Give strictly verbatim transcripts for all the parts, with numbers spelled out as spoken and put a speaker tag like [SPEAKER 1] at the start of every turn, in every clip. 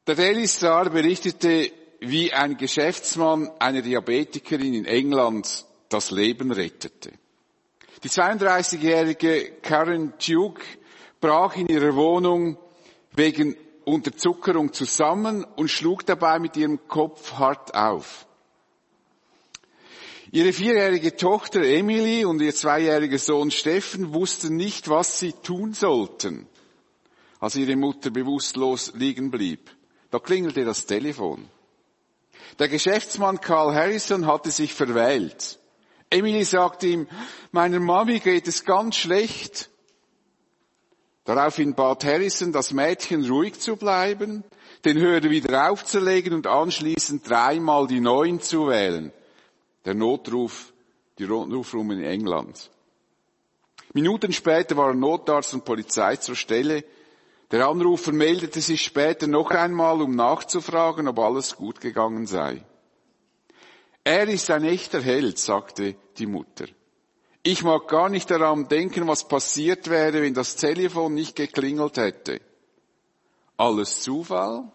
[SPEAKER 1] Der Daily Star berichtete, wie ein Geschäftsmann einer Diabetikerin in England das Leben rettete. Die zweiunddreißigjährige Karen Duke brach in ihrer Wohnung wegen Unterzuckerung zusammen und schlug dabei mit ihrem Kopf hart auf. Ihre vierjährige Tochter Emily und ihr zweijähriger Sohn Steffen wussten nicht, was sie tun sollten, als ihre Mutter bewusstlos liegen blieb. Da klingelte das Telefon. Der Geschäftsmann Carl Harrison hatte sich verwählt. Emily sagte ihm, meiner Mami geht es ganz schlecht. Daraufhin bat Harrison das Mädchen ruhig zu bleiben, den Hörer wieder aufzulegen und anschließend dreimal die neun zu wählen. Der Notruf, die Notrufnummer in England. Minuten später waren Notarzt und Polizei zur Stelle. Der Anrufer meldete sich später noch einmal, um nachzufragen, ob alles gut gegangen sei. Er ist ein echter Held, sagte die Mutter. Ich mag gar nicht daran denken, was passiert wäre, wenn das Telefon nicht geklingelt hätte. Alles Zufall?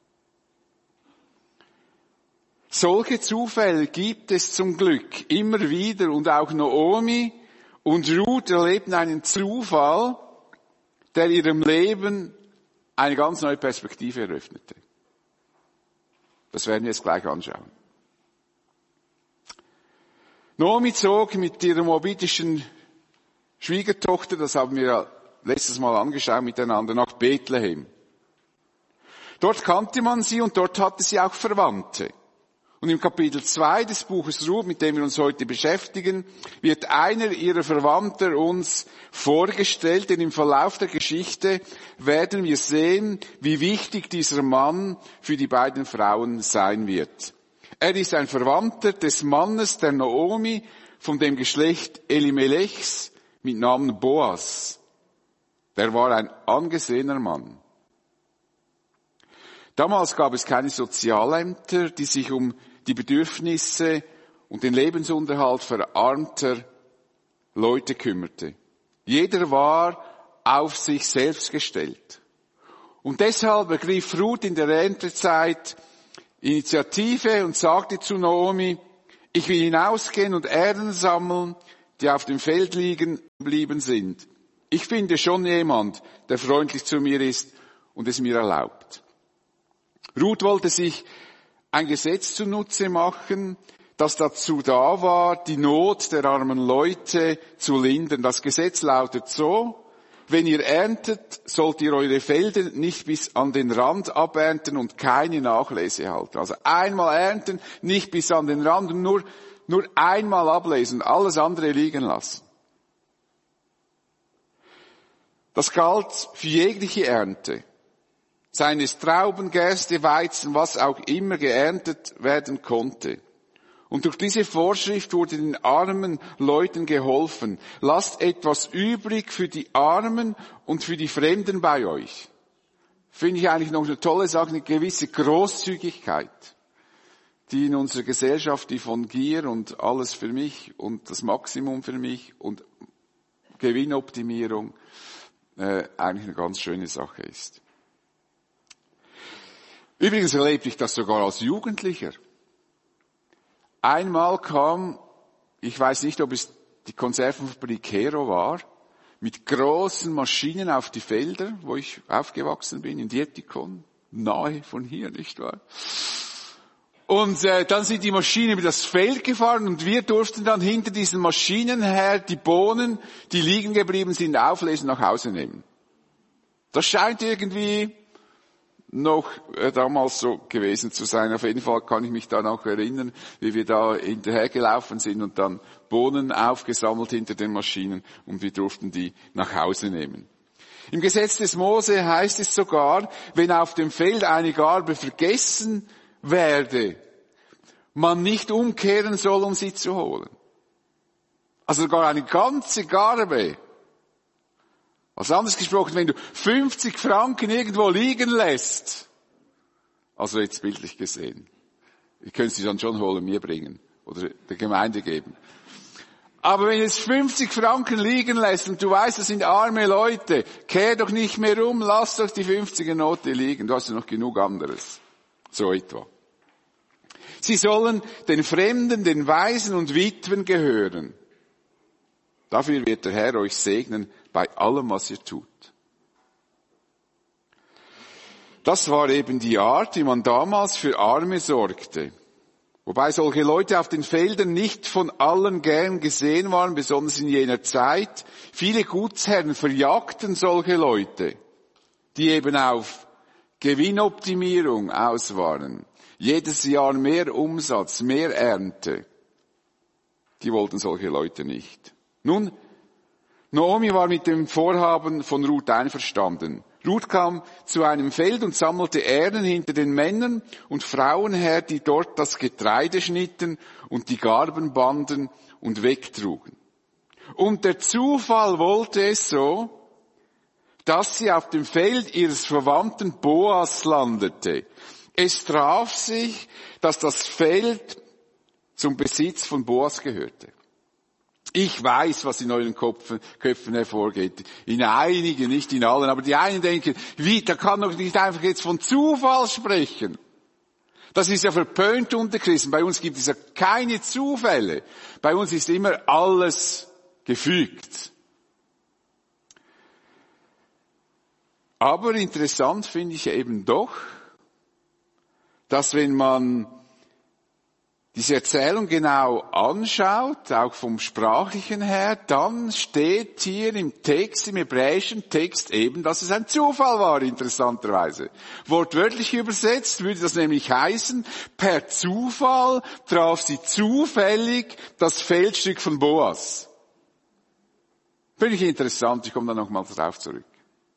[SPEAKER 1] Solche Zufälle gibt es zum Glück immer wieder und auch Naomi und Ruth erlebten einen Zufall, der ihrem Leben eine ganz neue Perspektive eröffnete. Das werden wir jetzt gleich anschauen. Naomi zog mit ihrer moabitischen Schwiegertochter, das haben wir ja letztes Mal angeschaut miteinander, nach Bethlehem. Dort kannte man sie und dort hatte sie auch Verwandte. Und im Kapitel zwei des Buches Ruth, mit dem wir uns heute beschäftigen, wird einer ihrer Verwandter uns vorgestellt, denn im Verlauf der Geschichte werden wir sehen, wie wichtig dieser Mann für die beiden Frauen sein wird. Er ist ein Verwandter des Mannes der Naomi von dem Geschlecht Elimelechs mit Namen Boas. Der war ein angesehener Mann. Damals gab es keine Sozialämter, die sich um die Bedürfnisse und den Lebensunterhalt verarmter Leute kümmerte. Jeder war auf sich selbst gestellt. Und deshalb ergriff Ruth in der Erntezeit Initiative und sagte zu Naomi, ich will hinausgehen und Erden sammeln, die auf dem Feld liegen geblieben sind. Ich finde schon jemand, der freundlich zu mir ist und es mir erlaubt. Ruth wollte sich ein Gesetz zunutze machen, das dazu da war, die Not der armen Leute zu lindern. Das Gesetz lautet so, wenn ihr erntet, sollt ihr eure Felder nicht bis an den Rand abernten und keine Nachlese halten. Also einmal ernten, nicht bis an den Rand und nur, nur einmal ablesen, alles andere liegen lassen. Das galt für jegliche Ernte. Seien es Trauben, Gerste, Weizen, was auch immer geerntet werden konnte. Und durch diese Vorschrift wurde den armen Leuten geholfen. Lasst etwas übrig für die Armen und für die Fremden bei euch. Finde ich eigentlich noch eine tolle Sache, eine gewisse Großzügigkeit, die in unserer Gesellschaft, die von Gier und alles für mich und das Maximum für mich und Gewinnoptimierung äh, eigentlich eine ganz schöne Sache ist. Übrigens erlebte ich das sogar als Jugendlicher. Einmal kam, ich weiß nicht, ob es die Konservenfabrik Hero war, mit großen Maschinen auf die Felder, wo ich aufgewachsen bin, in Dietikon, nahe von hier, nicht wahr? Und äh, dann sind die Maschinen über das Feld gefahren und wir durften dann hinter diesen Maschinen her die Bohnen, die liegen geblieben sind, auflesen, nach Hause nehmen. Das scheint irgendwie noch äh, damals so gewesen zu sein. Auf jeden Fall kann ich mich da noch erinnern, wie wir da hinterhergelaufen sind und dann Bohnen aufgesammelt hinter den Maschinen und wir durften die nach Hause nehmen. Im Gesetz des Mose heißt es sogar, wenn auf dem Feld eine Garbe vergessen werde, man nicht umkehren soll, um sie zu holen. Also sogar eine ganze Garbe. Also anders gesprochen, wenn du fünfzig Franken irgendwo liegen lässt, also jetzt bildlich gesehen, ich könnte sie dann schon holen, mir bringen oder der Gemeinde geben. Aber wenn es fünfzig Franken liegen lässt und du weißt, das sind arme Leute, kehr doch nicht mehr um, lass doch die fünfziger Note liegen. Du hast ja noch genug anderes. So etwa. Sie sollen den Fremden, den Waisen und Witwen gehören. Dafür wird der Herr euch segnen bei allem, was ihr tut. Das war eben die Art, wie man damals für Arme sorgte. Wobei solche Leute auf den Feldern nicht von allen gern gesehen waren, besonders in jener Zeit. Viele Gutsherren verjagten solche Leute, die eben auf Gewinnoptimierung aus waren. Jedes Jahr mehr Umsatz, mehr Ernte. Die wollten solche Leute nicht. Nun, Naomi war mit dem Vorhaben von Ruth einverstanden. Ruth kam zu einem Feld und sammelte Ähren hinter den Männern und Frauen her, die dort das Getreide schnitten und die Garben banden und wegtrugen. Und der Zufall wollte es so, dass sie auf dem Feld ihres Verwandten Boas landete. Es traf sich, dass das Feld zum Besitz von Boas gehörte. Ich weiß, was in euren Köpfen, Köpfen hervorgeht. In einigen, nicht in allen. Aber die einen denken, wie, da kann doch nicht einfach jetzt von Zufall sprechen. Das ist ja verpönt unter Christen. Bei uns gibt es ja keine Zufälle. Bei uns ist immer alles gefügt. Aber interessant finde ich eben doch, dass wenn man diese Erzählung genau anschaut, auch vom Sprachlichen her, dann steht hier im Text, im hebräischen Text eben, dass es ein Zufall war, interessanterweise. Wortwörtlich übersetzt würde das nämlich heißen, per Zufall traf sie zufällig das Feldstück von Boas. Finde ich interessant, ich komme da nochmal drauf zurück.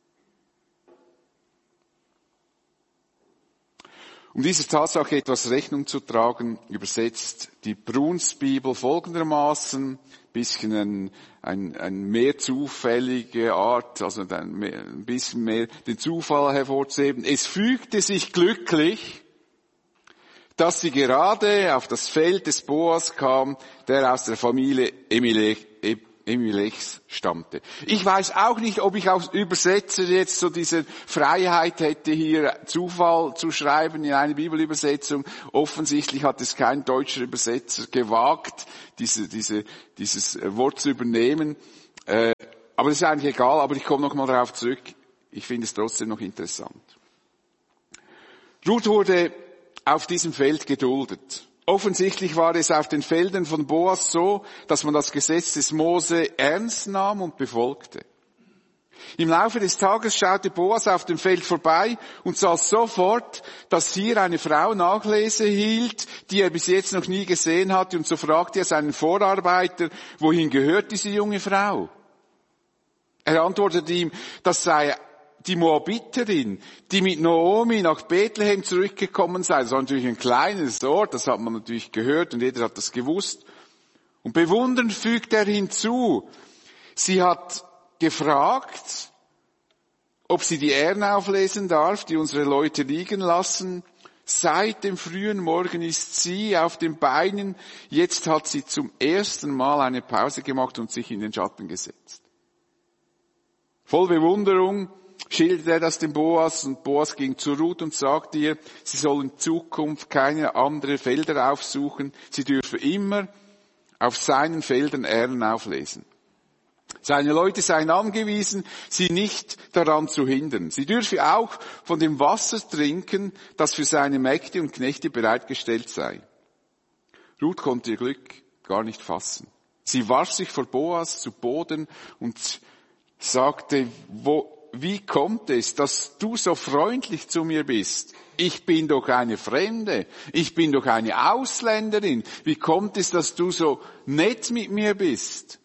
[SPEAKER 1] Um dieser Tatsache etwas Rechnung zu tragen, übersetzt die Brunsbibel folgendermaßen, bisschen ein, ein, ein mehr zufällige Art, also ein, mehr, ein bisschen mehr den Zufall hervorzuheben. Es fügte sich glücklich, dass sie gerade auf das Feld des Boas kam, der aus der Familie Emelech, Emelechs stammte. Ich weiß auch nicht, ob ich als Übersetzer jetzt so diese Freiheit hätte, hier Zufall zu schreiben in eine Bibelübersetzung. Offensichtlich hat es kein deutscher Übersetzer gewagt, diese, diese, dieses Wort zu übernehmen. Äh, aber das ist eigentlich egal, aber ich komme noch mal darauf zurück. Ich finde es trotzdem noch interessant. Ruth wurde auf diesem Feld geduldet. Offensichtlich war es auf den Feldern von Boas so, dass man das Gesetz des Mose ernst nahm und befolgte. Im Laufe des Tages schaute Boas auf dem Feld vorbei und sah sofort, dass hier eine Frau Nachlese hielt, die er bis jetzt noch nie gesehen hatte, und so fragte er seinen Vorarbeiter, wohin gehört diese junge Frau? Er antwortete ihm, das sei die Moabiterin, die mit Naomi nach Bethlehem zurückgekommen sei. Das war natürlich ein kleines Ort, das hat man natürlich gehört und jeder hat das gewusst. Und bewundernd fügt er hinzu, sie hat gefragt, ob sie die Ähren auflesen darf, die unsere Leute liegen lassen. Seit dem frühen Morgen ist sie auf den Beinen, jetzt hat sie zum ersten Mal eine Pause gemacht und sich in den Schatten gesetzt. Voll Bewunderung schildert er das dem Boas, und Boas ging zu Ruth und sagte ihr, sie soll in Zukunft keine anderen Felder aufsuchen, sie dürfe immer auf seinen Feldern Ähren auflesen. Seine Leute seien angewiesen, sie nicht daran zu hindern. Sie dürfe auch von dem Wasser trinken, das für seine Mägde und Knechte bereitgestellt sei. Ruth konnte ihr Glück gar nicht fassen. Sie warf sich vor Boas zu Boden und sagte, wo Wie kommt es, dass du so freundlich zu mir bist? Ich bin doch eine Fremde. Ich bin doch eine Ausländerin. Wie kommt es, dass du so nett mit mir bist?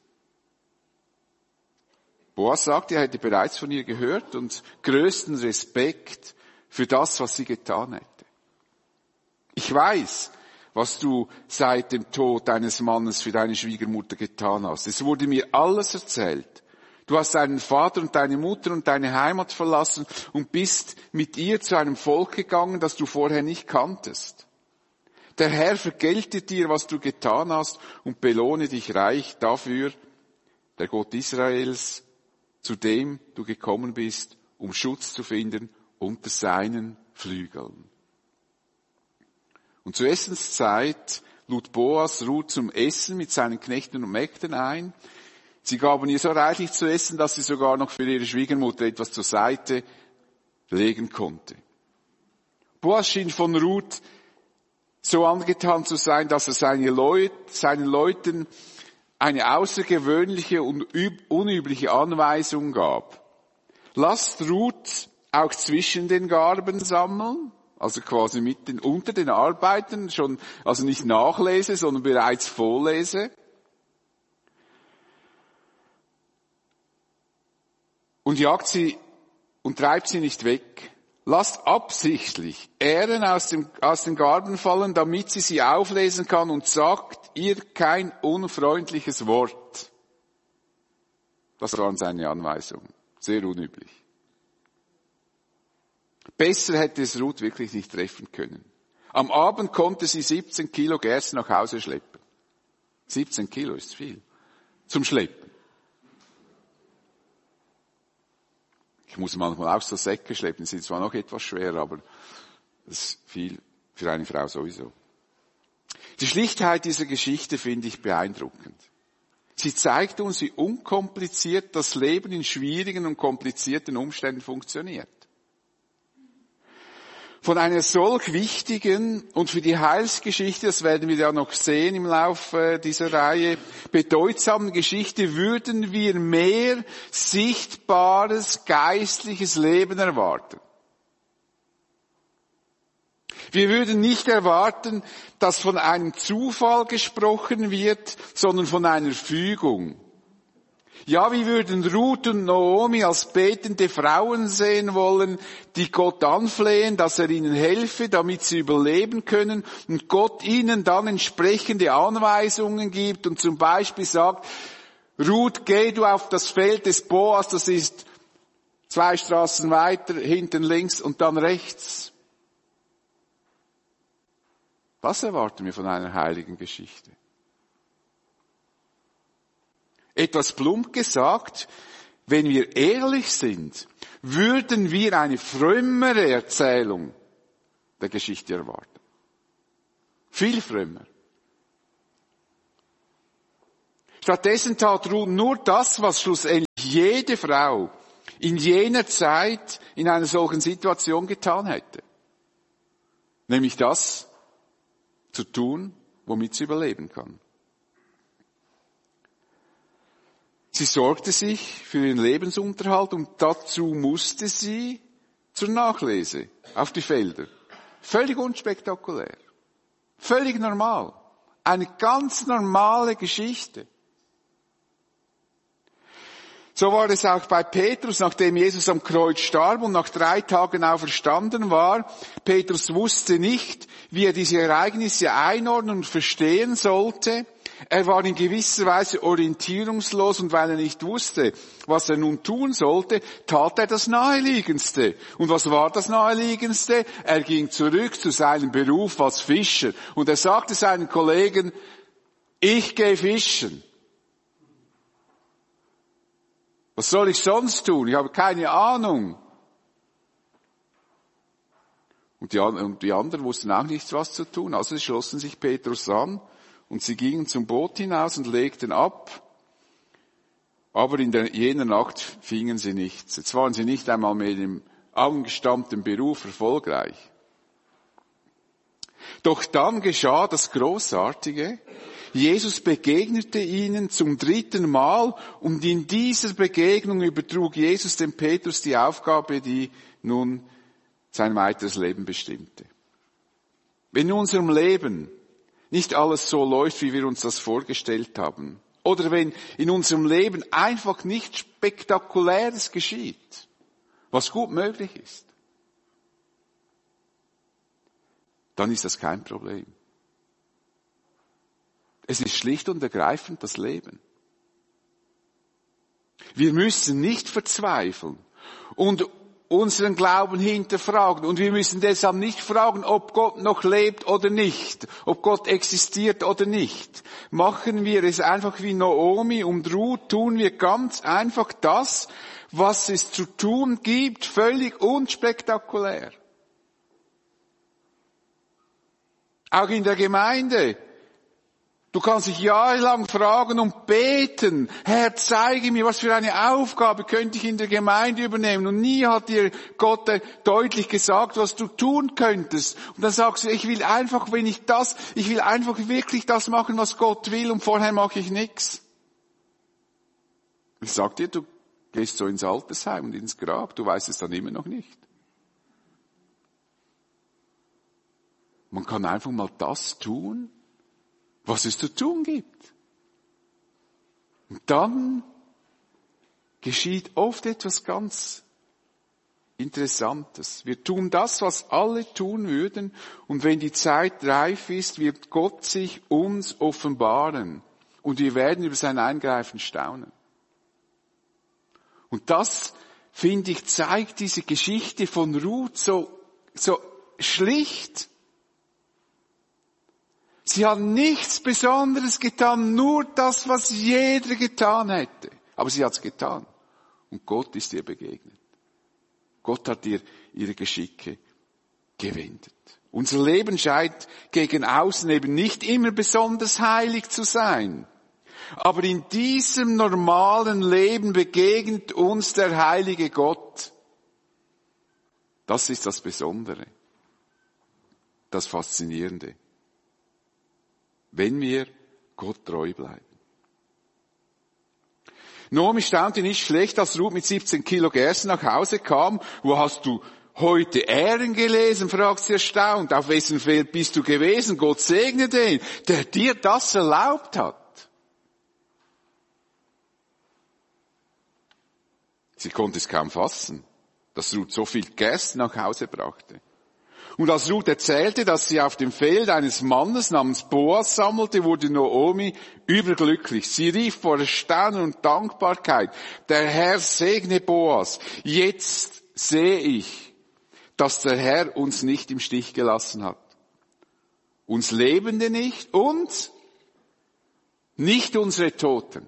[SPEAKER 1] Boas sagte, er hätte bereits von ihr gehört und größten Respekt für das, was sie getan hätte. Ich weiß, was du seit dem Tod deines Mannes für deine Schwiegermutter getan hast. Es wurde mir alles erzählt. Du hast deinen Vater und deine Mutter und deine Heimat verlassen und bist mit ihr zu einem Volk gegangen, das du vorher nicht kanntest. Der Herr vergelte dir, was du getan hast und belohne dich reich dafür, der Gott Israels, zu dem du gekommen bist, um Schutz zu finden unter seinen Flügeln. Und zur Essenszeit lud Boas Ruth zum Essen mit seinen Knechten und Mägden ein. Sie gaben ihr so reichlich zu essen, dass sie sogar noch für ihre Schwiegermutter etwas zur Seite legen konnte. Boas schien von Ruth so angetan zu sein, dass er seine Leut, seinen Leuten eine außergewöhnliche und unübliche Anweisung gab. Lasst Ruth auch zwischen den Garben sammeln, also quasi mitten unter den Arbeiten, schon, also nicht nachlese, sondern bereits vorlese. Und jagt sie und treibt sie nicht weg. Lasst absichtlich Ähren aus dem, aus den Garben fallen, damit sie sie auflesen kann, und sagt ihr kein unfreundliches Wort. Das waren seine Anweisungen. Sehr unüblich. Besser hätte es Ruth wirklich nicht treffen können. Am Abend konnte sie siebzehn Kilo Gerste nach Hause schleppen. siebzehn Kilo ist viel. Zum Schleppen. Ich muss manchmal auch so Säcke schleppen, sind zwar noch etwas schwer, aber das ist viel für eine Frau sowieso. Die Schlichtheit dieser Geschichte finde ich beeindruckend. Sie zeigt uns, wie unkompliziert das Leben in schwierigen und komplizierten Umständen funktioniert. Von einer solch wichtigen und für die Heilsgeschichte, das werden wir ja noch sehen im Laufe dieser Reihe, bedeutsamen Geschichte würden wir mehr sichtbares geistliches Leben erwarten. Wir würden nicht erwarten, dass von einem Zufall gesprochen wird, sondern von einer Fügung. Ja, wir würden Ruth und Naomi als betende Frauen sehen wollen, die Gott anflehen, dass er ihnen helfe, damit sie überleben können, und Gott ihnen dann entsprechende Anweisungen gibt und zum Beispiel sagt, Ruth, geh du auf das Feld des Boas, das ist zwei Straßen weiter, hinten links und dann rechts. Was erwarten wir von einer heiligen Geschichte? Etwas plump gesagt, wenn wir ehrlich sind, würden wir eine frömmere Erzählung der Geschichte erwarten. Viel frömmer. Stattdessen tat Ruth nur das, was schlussendlich jede Frau in jener Zeit in einer solchen Situation getan hätte. Nämlich das zu tun, womit sie überleben kann. Sie sorgte sich für ihren Lebensunterhalt und dazu musste sie zur Nachlese auf die Felder. Völlig unspektakulär. Völlig normal. Eine ganz normale Geschichte. So war es auch bei Petrus, nachdem Jesus am Kreuz starb und nach drei Tagen auferstanden war. Petrus wusste nicht, wie er diese Ereignisse einordnen und verstehen sollte. Er war in gewisser Weise orientierungslos, und weil er nicht wusste, was er nun tun sollte, tat er das Naheliegendste. Und was war das Naheliegendste? Er ging zurück zu seinem Beruf als Fischer. Und er sagte seinen Kollegen, ich gehe fischen. Was soll ich sonst tun? Ich habe keine Ahnung. Und die, und die anderen wussten auch nicht, was zu tun. Also sie schlossen sich Petrus an und sie gingen zum Boot hinaus und legten ab. Aber in der, jener Nacht fingen sie nichts. Jetzt waren sie nicht einmal mehr im angestammten Beruf erfolgreich. Doch dann geschah das Großartige. Jesus begegnete ihnen zum dritten Mal, und in dieser Begegnung übertrug Jesus dem Petrus die Aufgabe, die nun sein weiteres Leben bestimmte. Wenn in unserem Leben nicht alles so läuft, wie wir uns das vorgestellt haben, oder wenn in unserem Leben einfach nichts Spektakuläres geschieht, was gut möglich ist, dann ist das kein Problem. Es ist schlicht und ergreifend das Leben. Wir müssen nicht verzweifeln und unseren Glauben hinterfragen. Und wir müssen deshalb nicht fragen, ob Gott noch lebt oder nicht, ob Gott existiert oder nicht. Machen wir es einfach wie Naomi und Ruth, tun wir ganz einfach das, was es zu tun gibt, völlig unspektakulär. Auch in der Gemeinde. Du kannst dich jahrelang fragen und beten, Herr, zeige mir, was für eine Aufgabe könnte ich in der Gemeinde übernehmen. Und nie hat dir Gott deutlich gesagt, was du tun könntest. Und dann sagst du, ich will einfach, wenn ich das, ich will einfach wirklich das machen, was Gott will, und vorher mache ich nichts. Ich sag dir, du gehst so ins Altersheim und ins Grab, du weißt es dann immer noch nicht. Man kann einfach mal das tun, was es zu tun gibt. Und dann geschieht oft etwas ganz Interessantes. Wir tun das, was alle tun würden, und wenn die Zeit reif ist, wird Gott sich uns offenbaren und wir werden über sein Eingreifen staunen. Und das, finde ich, zeigt diese Geschichte von Ruth so, so schlicht. Sie hat nichts Besonderes getan, nur das, was jeder getan hätte. Aber sie hat es getan. Und Gott ist ihr begegnet. Gott hat ihr ihre Geschicke gewendet. Unser Leben scheint gegen außen eben nicht immer besonders heilig zu sein. Aber in diesem normalen Leben begegnet uns der heilige Gott. Das ist das Besondere. Das Faszinierende. Wenn wir Gott treu bleiben. Naomi staunte nicht schlecht, als Ruth mit siebzehn Kilo Gerste nach Hause kam. Wo hast du heute Ehren gelesen, fragt sie erstaunt. Auf wessen Feld bist du gewesen? Gott segne den, der dir das erlaubt hat. Sie konnte es kaum fassen, dass Ruth so viel Gerste nach Hause brachte. Und als Ruth erzählte, dass sie auf dem Feld eines Mannes namens Boas sammelte, wurde Naomi überglücklich. Sie rief vor Erstaunen und Dankbarkeit, der Herr segne Boas. Jetzt sehe ich, dass der Herr uns nicht im Stich gelassen hat. Uns Lebende nicht und nicht unsere Toten.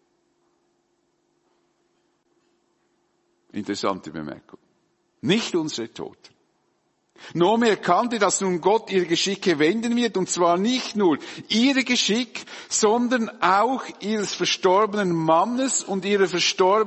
[SPEAKER 1] Interessante Bemerkung. Nicht unsere Toten. Naomi erkannte, dass nun Gott ihre Geschicke wenden wird, und zwar nicht nur ihre Geschick, sondern auch ihres verstorbenen Mannes und ihrer verstorbenen